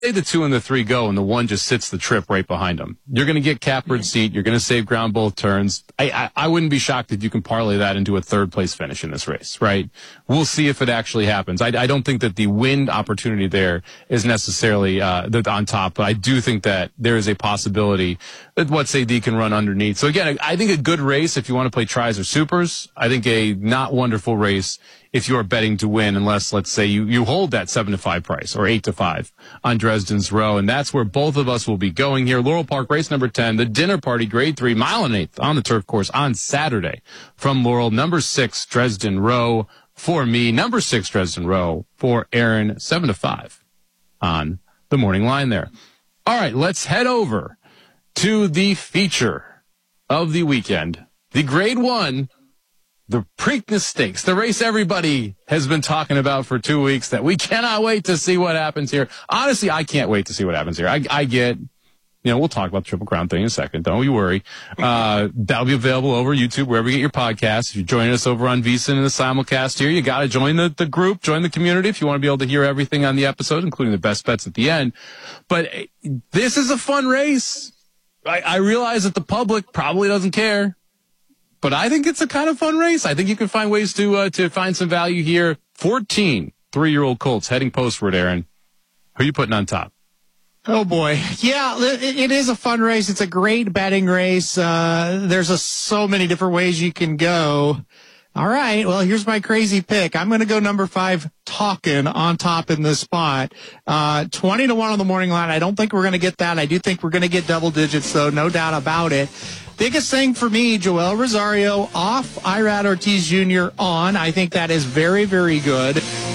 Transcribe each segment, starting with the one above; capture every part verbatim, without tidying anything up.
say the two and the three go and the one just sits the trip right behind them. You're going to get catbird seat. You're going to save ground both turns. I, I, I wouldn't be shocked if you can parlay that into a third place finish in this race, right? We'll see if it actually happens. I, I don't think that the wind opportunity there is necessarily uh, on top, but I do think that there is a possibility that What's A D can run underneath. So again, I think a good race if you want to play tries or supers. I think a not wonderful race if you are betting to win, unless, let's say, you, you hold that seven to five price or eight to five on Dresden's Row. And that's where both of us will be going here. Laurel Park race number ten, the dinner party grade three, mile and eighth on the turf course on Saturday from Laurel. Number six, Dresden Row for me. Number six, Dresden Row for Aaron, seven to five on the morning line there. All right, let's head over to the feature of the weekend, the grade one, the Preakness Stakes, the race everybody has been talking about for two weeks that we cannot wait to see what happens here. Honestly, I can't wait to see what happens here. I, I get, you know, we'll talk about the Triple Crown thing in a second. Don't you worry. Uh, that'll be available over YouTube, wherever you get your podcasts. If you're joining us over on VSiN in the simulcast here, you got to join the, the group, join the community if you want to be able to hear everything on the episode, including the best bets at the end. But this is a fun race. I, I realize that the public probably doesn't care. But I think it's a kind of fun race. I think you can find ways to uh, to find some value here. fourteen three-year-old colts heading postward, Aaron. Who are you putting on top? Oh, boy. Yeah, it is a fun race. It's a great betting race. Uh, there's a, so many different ways you can go. All right, well, here's my crazy pick. I'm going to go number five, Talkin' on top in this spot. Uh, twenty to one on the morning line. I don't think we're going to get that. I do think we're going to get double digits, though, no doubt about it. Biggest thing for me, Joel Rosario off, Irad Ortiz Junior on. I think that is very, very good.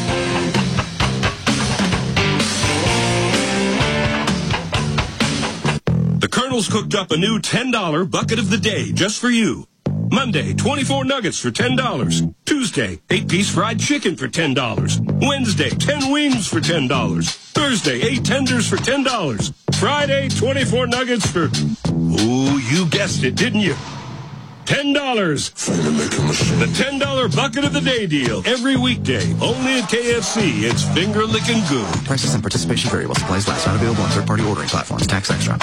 The Colonel's cooked up a new ten dollar bucket of the day just for you. Monday, twenty-four nuggets for ten dollars. Tuesday, eight-piece fried chicken for ten dollars. Wednesday, ten wings for ten dollars. Thursday, eight tenders for ten dollars. Friday, twenty-four nuggets for... Ooh, you guessed it, didn't you? ten dollars. The ten dollar bucket of the day deal. Every weekday, only at K F C. It's finger-licking good. Prices and participation vary while supplies last. Not available on third-party ordering platforms. Tax extra.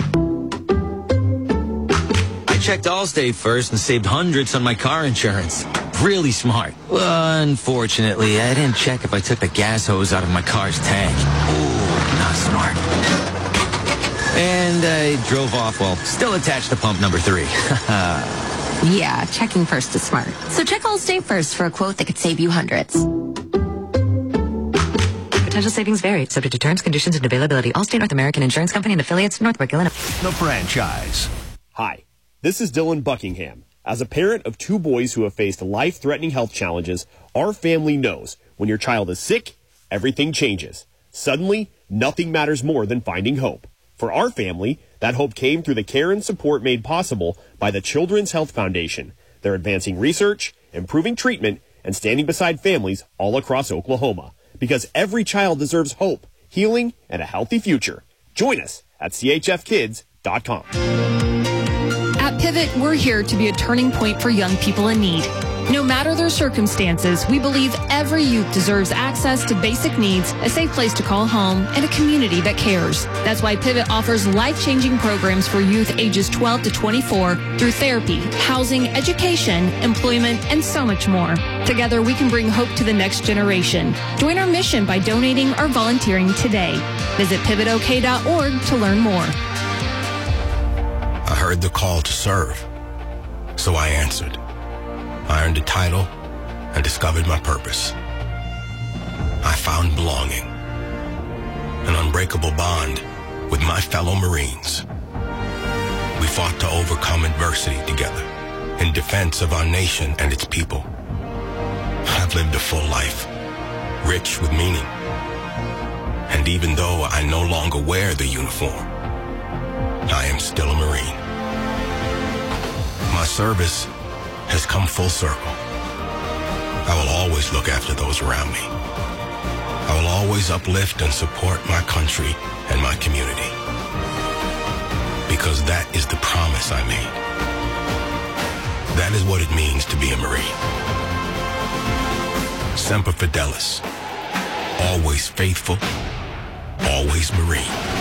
Checked Allstate first and saved hundreds on my car insurance. Really smart. Well, unfortunately, I didn't check if I took the gas hose out of my car's tank. Ooh, not smart. And I drove off while still attached to pump number three. Yeah, checking first is smart. So check Allstate first for a quote that could save you hundreds. Potential savings vary, subject to terms, conditions, and availability. Allstate North American Insurance Company and affiliates, Northbrook, Illinois. The franchise. Hi. This is Dylan Buckingham. As a parent of two boys who have faced life-threatening health challenges, our family knows when your child is sick, everything changes. Suddenly, nothing matters more than finding hope. For our family, that hope came through the care and support made possible by the Children's Health Foundation. They're advancing research, improving treatment, and standing beside families all across Oklahoma. Because every child deserves hope, healing, and a healthy future. Join us at C H F kids dot com. At Pivot, we're here to be a turning point for young people in need. No matter their circumstances, we believe every youth deserves access to basic needs, a safe place to call home, and a community that cares. That's why Pivot offers life-changing programs for youth ages twelve to twenty-four through therapy, housing, education, employment, and so much more. Together, we can bring hope to the next generation. Join our mission by donating or volunteering today. Visit pivot o k dot org to learn more. I heard the call to serve, so I answered. I earned a title and discovered my purpose. I found belonging, an unbreakable bond with my fellow Marines. We fought to overcome adversity together in defense of our nation and its people. I've lived a full life, rich with meaning. And even though I no longer wear the uniform, I am still a Marine. My service has come full circle. I will always look after those around me. I will always uplift and support my country and my community. Because that is the promise I made. That is what it means to be a Marine. Semper Fidelis. Always faithful. Always always Marine.